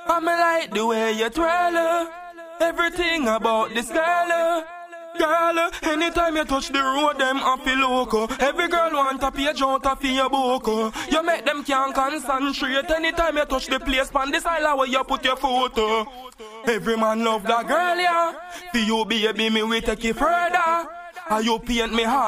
I me like the way you twirl. Everything about this girl. Girl, anytime you touch the road, them a feel loco. Every girl want a page out of your book. You make them can't concentrate. Anytime you touch the place, pan this island where you put your photo. Every man love that girl, yeah. For you, baby, me we take it further. And you paint me heart.